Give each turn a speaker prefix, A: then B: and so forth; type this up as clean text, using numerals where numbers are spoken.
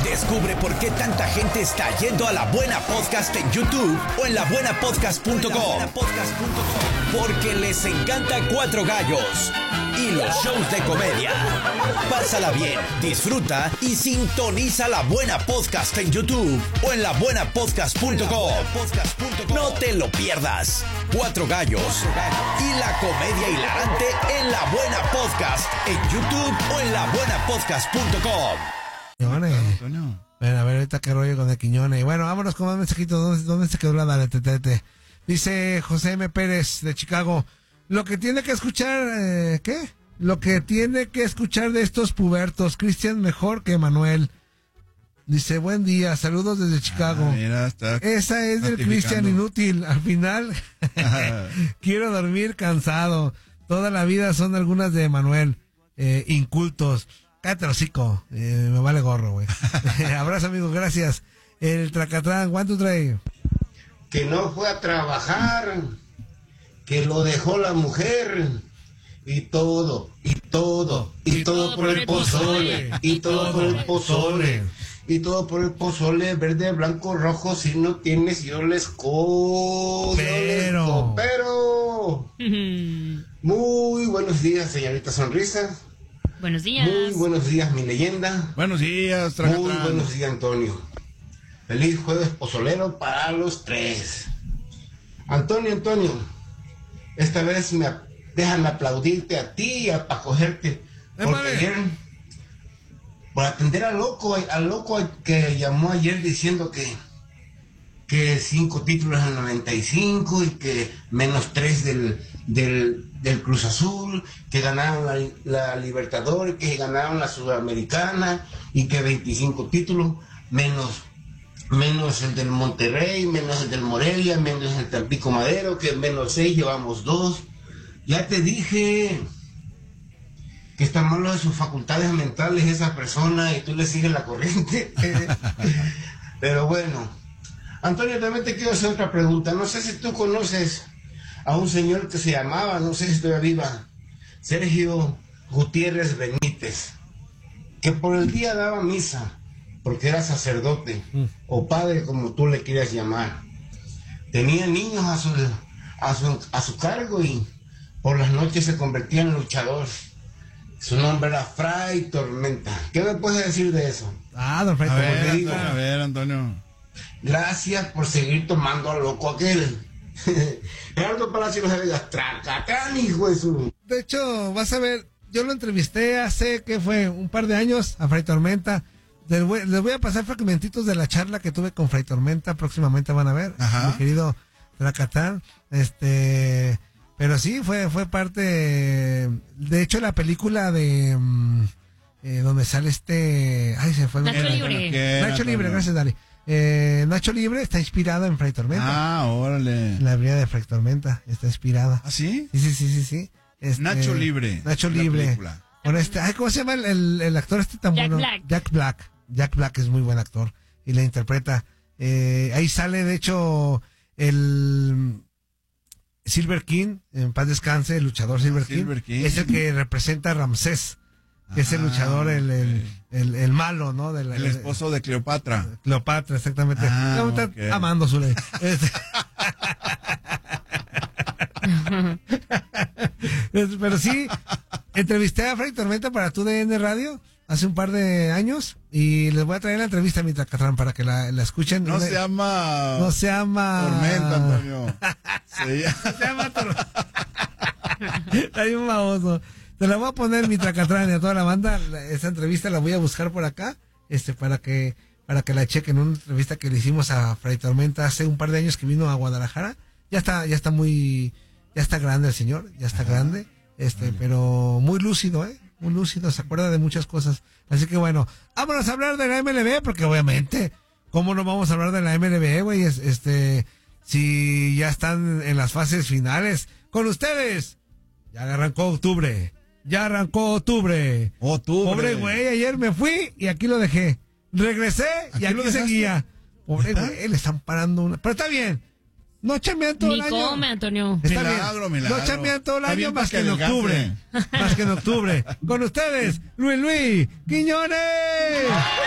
A: Descubre por qué tanta gente está yendo a La Buena Podcast en YouTube o en labuenapodcast.com. Porque les encanta Cuatro Gallos y los shows de comedia. Pásala bien, disfruta y sintoniza La Buena Podcast en YouTube o en labuenapodcast.com. No te lo pierdas. Cuatro Gallos y la comedia hilarante en La Buena Podcast en YouTube o en labuenapodcast.com.
B: Quiñones. Bueno, a ver ahorita qué rollo con el Quiñones. Bueno, vámonos con más mensajitos. ¿Dónde se quedó la Daletete? Dice José M. Pérez de Chicago. Lo que tiene que escuchar, ¿qué? Lo que tiene que escuchar de estos pubertos. Cristian mejor que Manuel. Dice, buen día, saludos desde Chicago.
C: Mira,
B: esa es del Cristian inútil. Al final, quiero dormir cansado. Toda la vida son algunas de Manuel. Incultos. Cállate el hocico. Me vale gorro, güey. Abrazo, amigos, gracias. El Tracatrán, ¿cuánto trae?
D: Que no fue a trabajar, que lo dejó la mujer, y todo por el pozole, y todo por el pozole, y todo por el pozole, verde, blanco, rojo. Si no tienes, yo les coopero. Muy buenos días, señorita Sonrisa.
E: Buenos días.
D: Muy buenos días, mi leyenda.
C: Buenos días, Tracatrán.
D: Muy buenos días, Antonio. Feliz jueves pozolero para los tres. Antonio, esta vez déjame aplaudirte a ti, para cogerte. Porque ayer, por atender al loco que llamó ayer diciendo que 5 títulos en 95 y que menos 3 del Cruz Azul, que ganaron la Libertadores, que ganaron la Sudamericana y que 25 títulos, menos el del Monterrey, menos el del Morelia, menos el Tampico Madero, que menos 6, llevamos 2. Ya te dije que está malo de sus facultades mentales esa persona y tú le sigues la corriente. Pero bueno, Antonio, también te quiero hacer otra pregunta. No sé si tú conoces a un señor que se llamaba, no sé si todavía viva, Sergio Gutiérrez Benítez, que por el día daba misa, porque era sacerdote o padre, como tú le quieras llamar. Tenía niños a su cargo y por las noches se convertía en luchador. Su nombre era Fray Tormenta. ¿Qué me puedes decir de eso?
B: Don Fray Tormenta.
C: A ver, Antonio.
D: Gracias por seguir tomando al loco aquel. Gerardo Palacio no se veía Tracatrán, hijo de su...
B: De hecho, vas a ver, yo lo entrevisté hace, ¿qué fue? Un par de años a Fray Tormenta. Les voy a pasar fragmentitos de la charla que tuve con Fray Tormenta, próximamente van a ver.
C: Ajá.
B: Mi querido Tracatán. Pero sí, fue parte, de hecho, la película de donde sale ay, se fue.
E: Nacho Libre.
B: Nacho Libre, gracias, Dali. Nacho Libre está inspirado en Fray Tormenta.
C: Órale.
B: La vida de Fray Tormenta está inspirada.
C: ¿Ah, sí?
B: Sí.
C: Nacho Libre.
B: Nacho Libre. Con ¿cómo se llama el actor tan
E: Jack
B: bueno?
E: Black.
B: Jack Black es muy buen actor y la interpreta. Ahí sale, de hecho, el Silver King, en paz descanse, el luchador Silver King. Es el que representa a Ramsés, que es el luchador, el malo, ¿no?
C: El esposo de Cleopatra.
B: Cleopatra, exactamente.
C: Okay.
B: Amando su ley. Pero sí, entrevisté a Fray Tormenta para TUDN Radio hace un par de años y les voy a traer la entrevista a mi Tracatrán para que la escuchen.
C: No se llama Tormenta, Antonio. Se llama
B: Tormenta. Hay un baboso. Te la voy a poner mi Tracatrán y a toda la banda. Esa entrevista la voy a buscar por acá, para que la chequen. Una entrevista que le hicimos a Fray Tormenta hace un par de años que vino a Guadalajara. Ya está grande el señor, ya está grande, pero muy lúcido, muy lúcido, se acuerda de muchas cosas. Así que bueno, vámonos a hablar de la MLB, porque obviamente, ¿cómo no vamos a hablar de la MLB, güey? Si ya están en las fases finales. Con ustedes, ya arrancó octubre. Pobre güey, ayer me fui y aquí lo dejé. Regresé y aquí seguía. Pobre güey, le están parando una... Pero está bien. No chambean todo el año.
E: Ni come, Antonio.
B: Está milagro. No chambean todo el año más que en octubre. Con ustedes, Luis Quiñones.